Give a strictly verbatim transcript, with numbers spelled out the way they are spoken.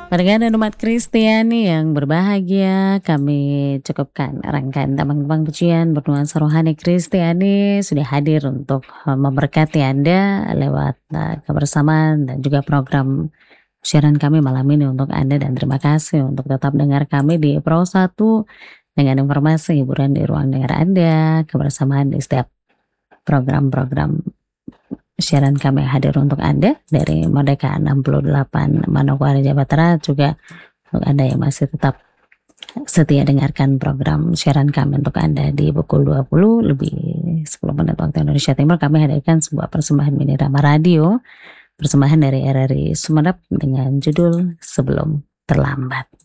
Warga dan umat Kristiani yang berbahagia, kami cukupkan rangkaian tembang-tembang pujian bernuansa rohani Kristiani sudah hadir untuk eh, memberkati Anda lewat eh, kebersamaan dan juga program siaran kami malam ini untuk Anda, dan terima kasih untuk tetap dengar kami di Pro satu dengan informasi hiburan di ruang dengar Anda, kebersamaan di setiap program-program siaran kami hadir untuk Anda dari Merdeka enam puluh delapan Manokwari Jawa Barat, juga untuk Anda yang masih tetap setia dengarkan program siaran kami untuk Anda di pukul dua puluh lebih sepuluh menit waktu Indonesia Timur. Kami hadirkan sebuah persembahan mini drama radio, persembahan dari R R I Sumeneb dengan judul Sebelum Terlambat.